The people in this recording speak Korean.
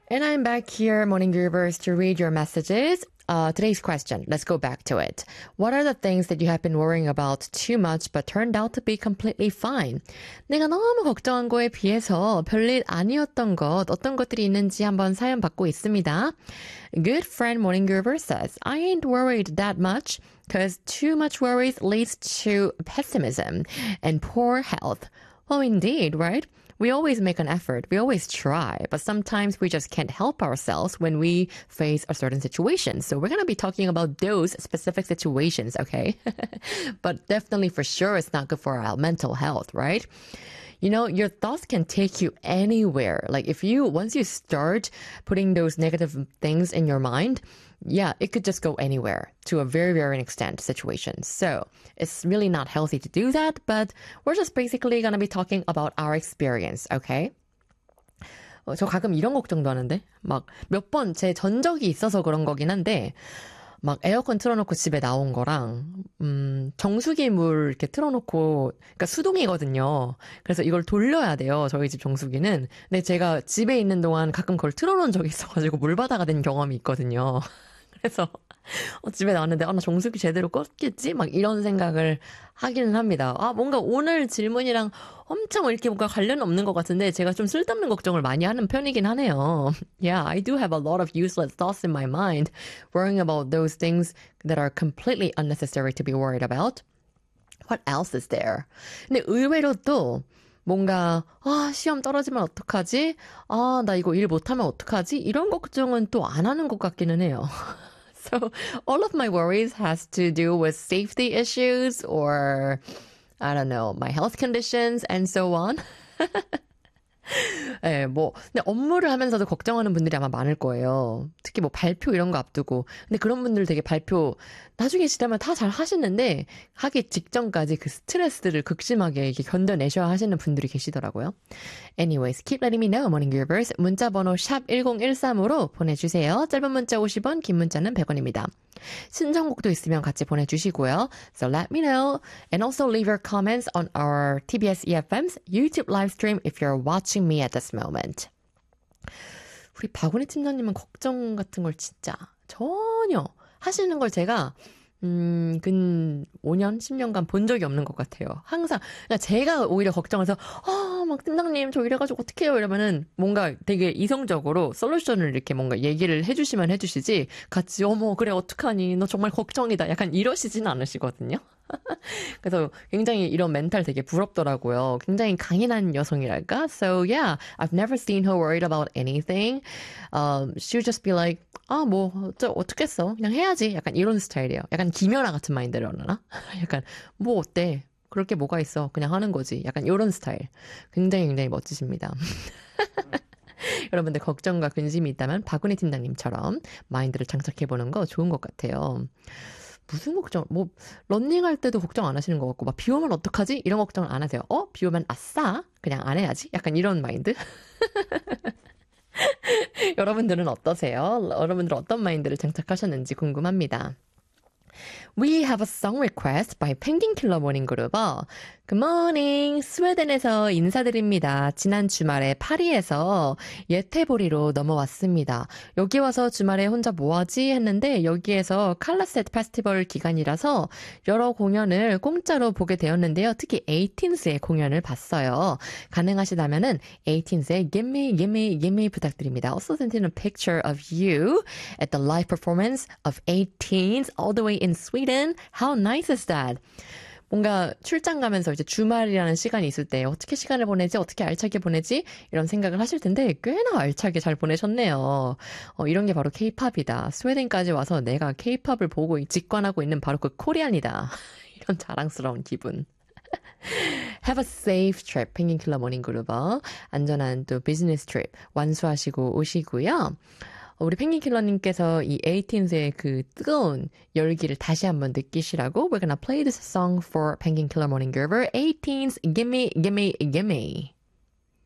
And I'm back here, Morning Groovers, to read your messages. Today's question, let's go back to it. What are the things that you have been worrying about too much but turned out to be completely fine? 내가 너무 걱정한 거에 비해서 별일 아니었던 것, 어떤 것들이 있는지 한번 사연 받고 있습니다. Good friend Morning Groover says, I ain't worried that much because too much worries leads to pessimism and poor health. Well, indeed, right? We always make an effort. We always try. But sometimes we just can't help ourselves when we face a certain situation. So we're going to be talking about those specific situations, okay? But definitely for sure, it's not good for our mental health, right? You know, your thoughts can take you anywhere. Like once you start putting those negative things in your mind, yeah, it could just go anywhere to a very, very extent situation. So it's really not healthy to do that, but we're just basically going to be talking about our experience, okay? 저 가끔 이런 걱정도 하는데, 막 몇 번 제 전적이 있어서 그런 거긴 한데, 막 에어컨 틀어놓고 집에 나온 거랑 정수기 물 이렇게 틀어놓고 그러니까 수동이거든요. 그래서 이걸 돌려야 돼요. 저희 집 정수기는. 근데 제가 집에 있는 동안 가끔 그걸 틀어놓은 적이 있어가지고 물바다가 된 경험이 있거든요. 그래서 집에 나왔는데 나 정수기 제대로 껐겠지? 막 이런 생각을 하기는 합니다. 뭔가 오늘 질문이랑 엄청 이렇게 뭔가 관련 없는 것 같은데 제가 좀 쓸데없는 걱정을 많이 하는 편이긴 하네요. Yeah, I do have a lot of useless thoughts in my mind, worrying about those things that are completely unnecessary to be worried about. What else is there? 근데 의외로 또 뭔가 시험 떨어지면 어떡하지? 나 이거 일 못하면 어떡하지? 이런 걱정은 또 안 하는 것 같기는 해요. So all of my worries has to do with safety issues or I don't know, my health conditions and so on. 네, 근데 업무를 하면서도 걱정하는 분들이 아마 많을 거예요. 특히 발표 이런 거 앞두고. 근데 그런 분들 되게 발표 나중에 지나면 다 잘 하시는데 하기 직전까지 그 스트레스를 극심하게 이렇게 견뎌내셔야 하시는 분들이 계시더라고요. Anyways, keep letting me know, Morning Groovers. 문자번호 샵 1013으로 보내주세요. 짧은 문자 50원, 긴 문자는 100원입니다. 신청곡도 있으면 같이 보내주시고요. So let me know. And also leave your comments on our TBS EFM's YouTube live stream if you're watching me at this moment. 우리 박은희 팀장님은 걱정 같은 걸 진짜 전혀 하시는 걸 제가 근 5년, 10년간 본 적이 없는 것 같아요. 항상, 그러니까 제가 오히려 걱정해서, 막 팀장님, 저 이래가지고 어떡해요? 이러면은 뭔가 되게 이성적으로 솔루션을 이렇게 뭔가 얘기를 해주시면 해주시지, 같이, 그래, 어떡하니? 너 정말 걱정이다. 약간 이러시진 않으시거든요. 그래서 굉장히 이런 멘탈 되게 부럽더라고요. 굉장히 강인한 여성이랄까? So yeah, I've never seen her worried about anything. She'll just be like, 어쩌겠어. 그냥 해야지. 약간 이런 스타일이에요. 약간 김연아 같은 마인드라나? 약간, 어때? 그럴 게 뭐가 있어. 그냥 하는 거지. 약간 이런 스타일. 굉장히 굉장히 멋지십니다. 여러분들 걱정과 근심이 있다면 박은희 팀장님처럼 마인드를 장착해보는 거 좋은 것 같아요. 무슨 걱정, 런닝할 때도 걱정 안 하시는 것 같고, 비 오면 어떡하지? 이런 걱정을 안 하세요. 비 오면 아싸? 그냥 안 해야지? 약간 이런 마인드? 여러분들은 어떠세요? 여러분들은 어떤 마인드를 장착하셨는지 궁금합니다. We have a song request by 펭귄 킬러 모닝 그루버. Good morning. 스웨덴에서 인사드립니다. 지난 주말에 파리에서 예태보리로 넘어왔습니다. 여기 와서 주말에 혼자 뭐하지 했는데 여기에서 칼라셋 페스티벌 기간이라서 여러 공연을 공짜로 보게 되었는데요. 특히 18th의 공연을 봤어요. 가능하시다면은 18th의 Give Me, Give Me, Give Me 부탁드립니다. Also sent in a picture of you at the live performance of 18th all the way in Sweden. How nice is that? 뭔가 출장 가면서 이제 주말이라는 시간이 있을 때 어떻게 시간을 보내지, 어떻게 알차게 보내지 이런 생각을 하실 텐데 꽤나 알차게 잘 보내셨네요. 이런 게 바로 K-팝이다. 스웨덴까지 와서 내가 K-팝을 보고 직관하고 있는 바로 그 코리안이다. 이런 자랑스러운 기분. Have a safe trip. 펭귄 킬러 모닝 그루버. 안전한 또 비즈니스 트립 완수하시고 오시고요. 우리 펭귄킬러님께서 이 18th의 그 뜨거운 열기를 다시 한번 느끼시라고 We're gonna play this song for 펭귄킬러 모닝 그루버 18th Gimme Gimme Gimme